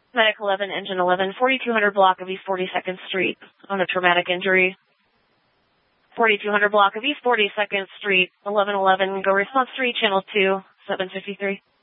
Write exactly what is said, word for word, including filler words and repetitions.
Medic eleven, Engine eleven, forty-two hundred block of East forty-second Street on a traumatic injury. forty-two hundred block of East forty-second Street, eleven eleven, go response three, channel two, seven fifty-three.